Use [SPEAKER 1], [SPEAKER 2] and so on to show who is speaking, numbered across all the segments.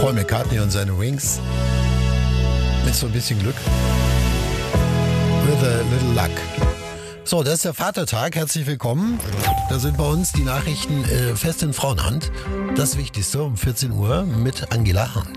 [SPEAKER 1] Paul McCartney und seine Wings. Mit so ein bisschen Glück. With a little luck. So, das ist der Vatertag. Herzlich willkommen. Da sind bei uns die Nachrichten fest in Frauenhand. Das Wichtigste um 14 Uhr mit Angela Hahn.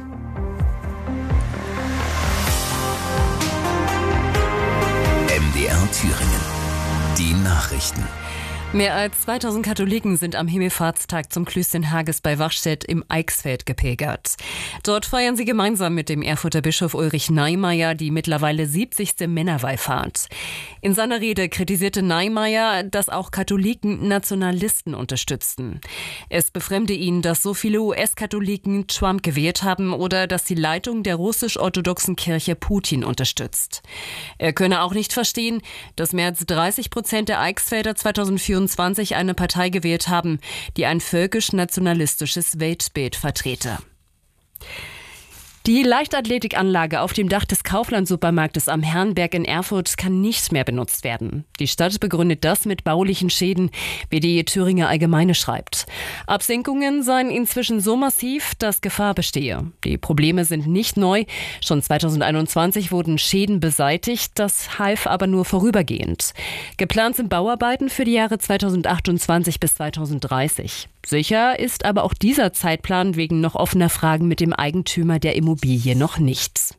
[SPEAKER 2] MDR Thüringen. Die Nachrichten.
[SPEAKER 3] Mehr als 2000 Katholiken sind am Himmelfahrtstag zum Klößchen-Hages bei Wachstedt im Eichsfeld gepilgert. Dort feiern sie gemeinsam mit dem Erfurter Bischof Ulrich Neimeyer die mittlerweile 70. Männerwallfahrt. In seiner Rede kritisierte Neimeyer, dass auch Katholiken Nationalisten unterstützten. Es befremde ihn, dass so viele US-Katholiken Trump gewählt haben oder dass die Leitung der russisch-orthodoxen Kirche Putin unterstützt. Er könne auch nicht verstehen, dass mehr als 30% der Eichsfelder 2024 eine Partei gewählt haben, die ein völkisch-nationalistisches Weltbild vertrete. Die Leichtathletikanlage auf dem Dach des Kaufland-Supermarktes am Herrenberg in Erfurt kann nicht mehr benutzt werden. Die Stadt begründet das mit baulichen Schäden, wie die Thüringer Allgemeine schreibt. Absenkungen seien inzwischen so massiv, dass Gefahr bestehe. Die Probleme sind nicht neu. Schon 2021 wurden Schäden beseitigt, das half aber nur vorübergehend. Geplant sind Bauarbeiten für die Jahre 2028 bis 2030. Sicher ist aber auch dieser Zeitplan wegen noch offener Fragen mit dem Eigentümer der Immobilie noch nichts.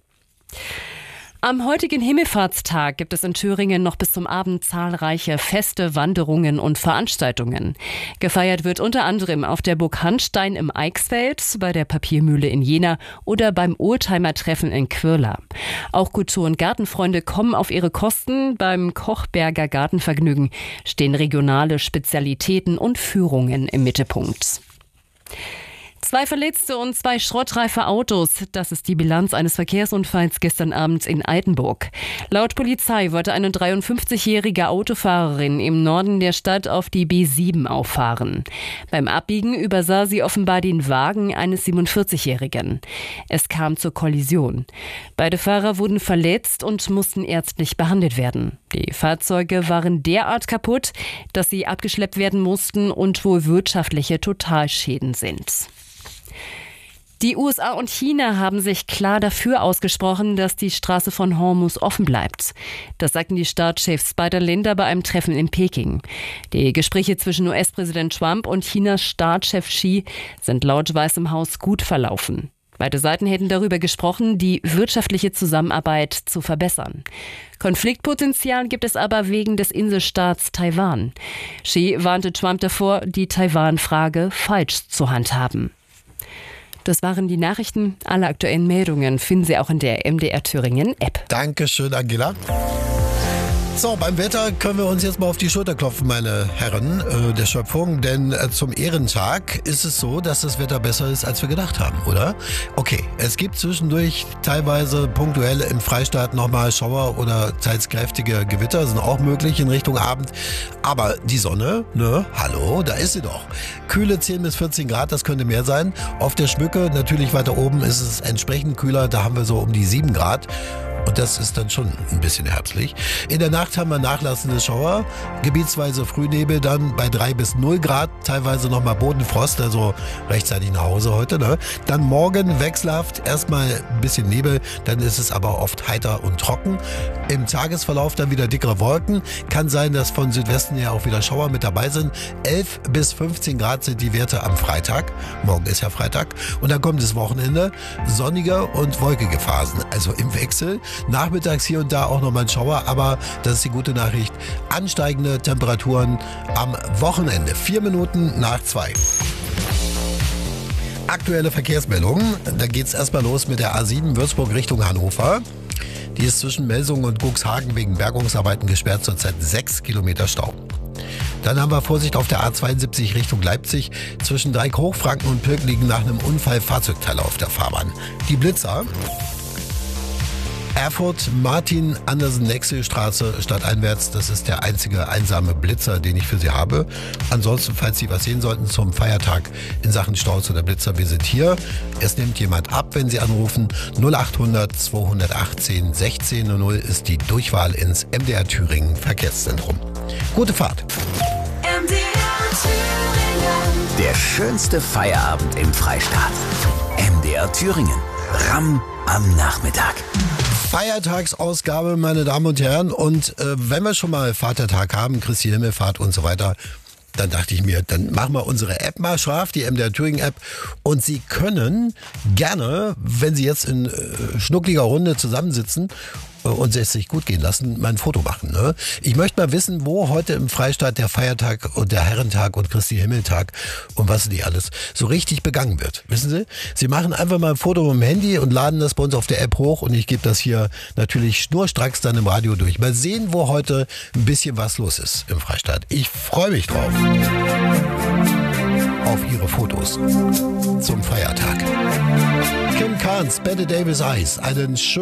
[SPEAKER 3] Am heutigen Himmelfahrtstag gibt es in Thüringen noch bis zum Abend zahlreiche Feste, Wanderungen und Veranstaltungen. Gefeiert wird unter anderem auf der Burg Hanstein im Eichsfeld, bei der Papiermühle in Jena oder beim Oldtimer-Treffen in Quirla. Auch Kultur- und Gartenfreunde kommen auf ihre Kosten. Beim Kochberger Gartenvergnügen stehen regionale Spezialitäten und Führungen im Mittelpunkt. 2 Verletzte und 2 schrottreife Autos. Das ist die Bilanz eines Verkehrsunfalls gestern Abend in Altenburg. Laut Polizei wollte eine 53-jährige Autofahrerin im Norden der Stadt auf die B7 auffahren. Beim Abbiegen übersah sie offenbar den Wagen eines 47-jährigen. Es kam zur Kollision. Beide Fahrer wurden verletzt und mussten ärztlich behandelt werden. Die Fahrzeuge waren derart kaputt, dass sie abgeschleppt werden mussten und wohl wirtschaftliche Totalschäden sind. Die USA und China haben sich klar dafür ausgesprochen, dass die Straße von Hormuz offen bleibt. Das sagten die Staatschefs beider Länder bei einem Treffen in Peking. Die Gespräche zwischen US-Präsident Trump und Chinas Staatschef Xi sind laut Weißem Haus gut verlaufen. Beide Seiten hätten darüber gesprochen, die wirtschaftliche Zusammenarbeit zu verbessern. Konfliktpotenzial gibt es aber wegen des Inselstaats Taiwan. Xi warnte Trump davor, die Taiwan-Frage falsch zu handhaben. Das waren die Nachrichten. Alle aktuellen Meldungen finden Sie auch in der MDR Thüringen App.
[SPEAKER 1] Dankeschön, Angela. So, beim Wetter können wir uns jetzt mal auf die Schulter klopfen, meine Herren der Schöpfung, denn zum Ehrentag ist es so, dass das Wetter besser ist, als wir gedacht haben, oder? Okay, es gibt zwischendurch teilweise punktuell im Freistaat nochmal Schauer oder teils kräftige Gewitter, sind auch möglich in Richtung Abend, aber die Sonne, ne, hallo, da ist sie doch. Kühle 10 bis 14 Grad, das könnte mehr sein. Auf der Schmücke, natürlich weiter oben, ist es entsprechend kühler, da haben wir so um die 7 Grad. Und das ist dann schon ein bisschen herbstlich. In der Nacht haben wir nachlassende Schauer, gebietsweise Frühnebel dann bei 3 bis 0 Grad, teilweise nochmal Bodenfrost, also rechtzeitig nach Hause heute. Ne? Dann morgen wechselhaft, erstmal ein bisschen Nebel, dann ist es aber oft heiter und trocken. Im Tagesverlauf dann wieder dickere Wolken. Kann sein, dass von Südwesten her auch wieder Schauer mit dabei sind. 11 bis 15 Grad sind die Werte am Freitag. Morgen ist ja Freitag. Und dann kommt das Wochenende. Sonnige und wolkige Phasen, also im Wechsel. Nachmittags hier und da auch nochmal ein Schauer, aber das ist die gute Nachricht. Ansteigende Temperaturen am Wochenende. 4 Minuten nach 2. Aktuelle Verkehrsmeldungen. Da geht es erstmal los mit der A7 Würzburg Richtung Hannover. Die ist zwischen Melsungen und Cuxhagen wegen Bergungsarbeiten gesperrt, zurzeit 6 Kilometer Stau. Dann haben wir Vorsicht auf der A72 Richtung Leipzig. Zwischen Dreieck-Hochfranken und Pirk liegen nach einem Unfall Fahrzeugteile auf der Fahrbahn. Die Blitzer. Erfurt, Martin-Andersen-Nexel-Straße stadteinwärts. Das ist der einzige einsame Blitzer, den ich für Sie habe. Ansonsten, falls Sie was sehen sollten zum Feiertag in Sachen Staus oder Blitzer, wir sind hier. Es nimmt jemand ab, wenn Sie anrufen. 0800 218 1600 ist die Durchwahl ins MDR Thüringen Verkehrszentrum. Gute Fahrt.
[SPEAKER 2] MDR Thüringen. Der schönste Feierabend im Freistaat. MDR MDR Thüringen. Ramm am Nachmittag.
[SPEAKER 1] Feiertagsausgabe, meine Damen und Herren. Und wenn wir schon mal Vatertag haben, Christi Himmelfahrt und so weiter, dann dachte ich mir, dann machen wir unsere App mal scharf, die MDR Thüringen App. Und Sie können gerne, wenn Sie jetzt in schnuckliger Runde zusammensitzen und es sich gut gehen lassen, mal ein Foto machen. Ne? Ich möchte mal wissen, wo heute im Freistaat der Feiertag und der Herrentag und Christi Himmeltag und was nicht alles so richtig begangen wird. Wissen Sie? Sie machen einfach mal ein Foto mit dem Handy und laden das bei uns auf der App hoch und ich gebe das hier natürlich schnurstracks dann im Radio durch. Mal sehen, wo heute ein bisschen was los ist im Freistaat. Ich freue mich drauf. Auf Ihre Fotos zum Feiertag. Kim Carnes, Bette Davis Eyes. Einen schönen